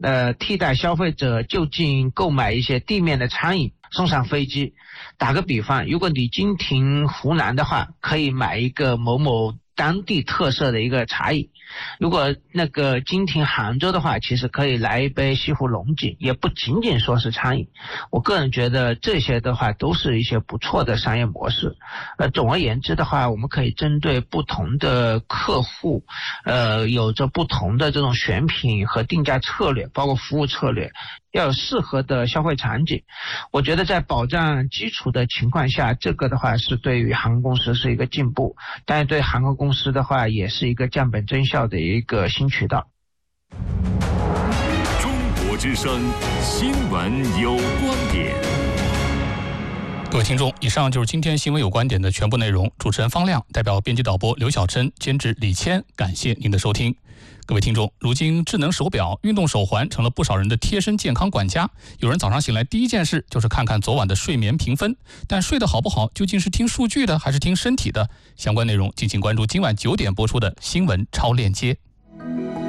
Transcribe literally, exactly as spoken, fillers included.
呃，替代消费者就近购买一些地面的餐饮送上飞机。打个比方，如果你经停湖南的话，可以买一个某某当地特色的一个茶饮；如果那个经停杭州的话，其实可以来一杯西湖龙井，也不仅仅说是餐饮。我个人觉得这些的话都是一些不错的商业模式。呃，总而言之的话，我们可以针对不同的客户，呃，有着不同的这种选品和定价策略，包括服务策略，要有适合的消费场景。我觉得在保障基础的情况下，这个的话是对于航空公司是一个进步，但是对航空公司的话也是一个降本增效的一个新渠道。 中国之声新闻有观点。 各位听众，以上就是今天新闻有观点的全部内容。主持人方亮，代表编辑导播刘晓琛，监制李谦，感谢您的收听。各位听众，如今智能手表、运动手环成了不少人的贴身健康管家。有人早上醒来第一件事就是看看昨晚的睡眠评分，但睡得好不好，究竟是听数据的还是听身体的？相关内容敬请关注今晚九点播出的新闻超链接。